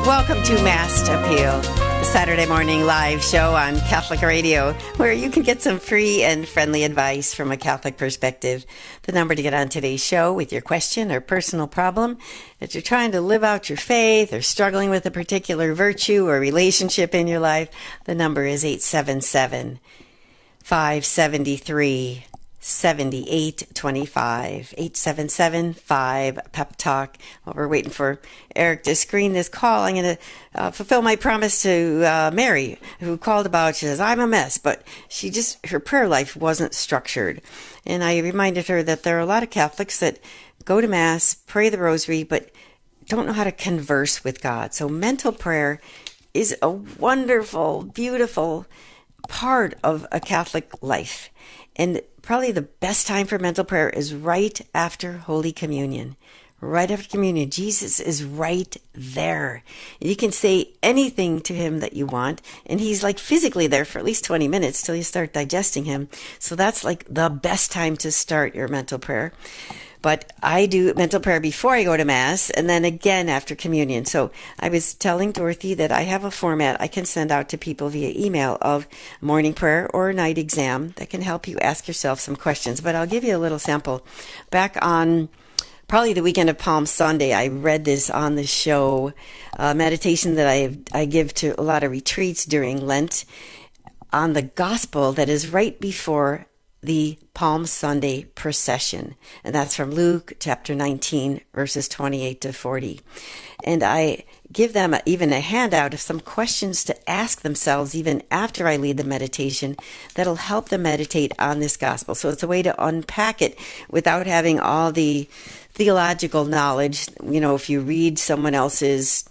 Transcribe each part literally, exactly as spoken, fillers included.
Welcome to Mass Appeal, the Saturday morning live show on Catholic Radio, where you can get some free and friendly advice from a Catholic perspective. The number to get on today's show with your question or personal problem, if you're trying to live out your faith or struggling with a particular virtue or relationship in your life, the number is eight seven seven, five seven three, seven eight two five, eight seven seven, five, pep talk. While we're waiting for Eric to screen this call, I'm going to uh, fulfill my promise to uh, Mary, who called about. She says, I'm a mess, but she just, her prayer life wasn't structured. And I reminded her that there are a lot of Catholics that go to Mass, pray the rosary, but don't know how to converse with God. So mental prayer is a wonderful, beautiful part of a Catholic life. And probably the best time for mental prayer is right after Holy Communion. Right after communion, Jesus is right there. You can say anything to him that you want, and he's like physically there for at least twenty minutes till you start digesting him. So that's like the best time to start your mental prayer. But I do mental prayer before I go to Mass and then again after communion. So I was telling Dorothy that I have a format I can send out to people via email of morning prayer or night exam that can help you ask yourself some questions. But I'll give you a little sample. Back on probably the weekend of Palm Sunday, I read this on the show, a meditation that I, I give to a lot of retreats during Lent on the gospel that is right before the Palm Sunday procession. And that's from Luke chapter nineteen, verses twenty-eight to forty. And I give them a, even a handout of some questions to ask themselves even after I lead the meditation that'll help them meditate on this gospel. So it's a way to unpack it without having all the theological knowledge. You know, if you read someone else's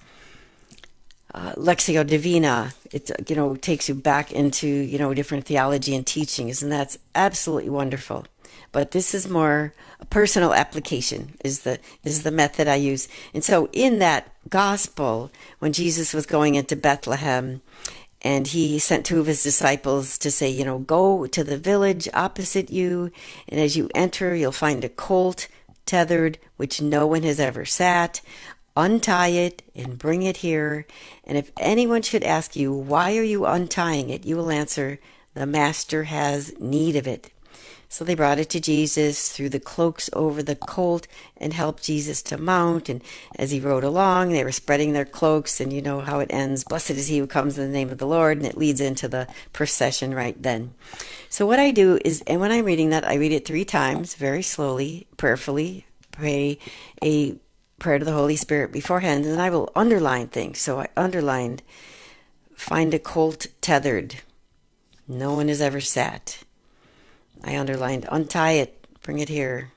Uh, Lectio Divina, it, you know, takes you back into, you know, different theology and teachings, and that's absolutely wonderful. But this is more a personal application, is the is the method I use. And so in that gospel, when Jesus was going into Bethlehem, and he sent two of his disciples to say, you know, go to the village opposite you, and as you enter, you'll find a colt tethered, which no one has ever sat. Untie it and bring it here. And if anyone should ask you, why are you untying it? You will answer, the master has need of it. So they brought it to Jesus, threw the cloaks over the colt, and helped Jesus to mount. And as he rode along, they were spreading their cloaks. And you know how it ends. Blessed is he who comes in the name of the Lord. And it leads into the procession right then. So what I do is, and when I'm reading that, I read it three times, very slowly, prayerfully, pray a prayer to the Holy Spirit beforehand, and I will underline things. So I underlined, find a colt tethered. No one has ever sat. I underlined, untie it, bring it here.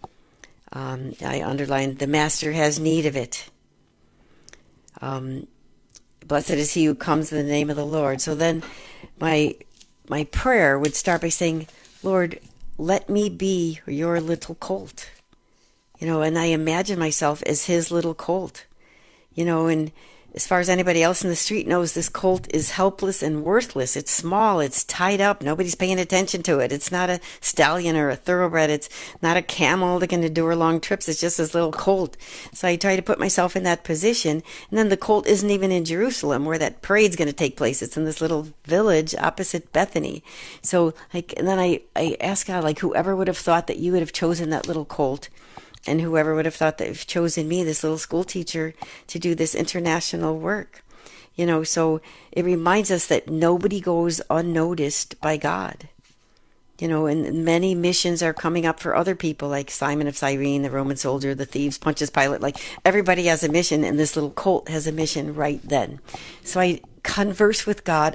Um, I underlined, the master has need of it. Um, blessed is he who comes in the name of the Lord. So then my my prayer would start by saying, Lord, let me be your little colt. You know, and I imagine myself as his little colt, you know, and as far as anybody else in the street knows, this colt is helpless and worthless. It's small. It's tied up. Nobody's paying attention to it. It's not a stallion or a thoroughbred. It's not a camel that can endure long trips. It's just this little colt. So I try to put myself in that position. And then the colt isn't even in Jerusalem where that parade's going to take place. It's in this little village opposite Bethany. So like, and then I, I ask God, like, whoever would have thought that you would have chosen that little colt, and whoever would have thought that you've chosen me, this little school teacher, to do this international work. You know, so it reminds us that nobody goes unnoticed by God. You know, and many missions are coming up for other people, like Simon of Cyrene, the Roman soldier, the thieves, Pontius Pilate. Like, everybody has a mission, and this little colt has a mission right then. So I converse with God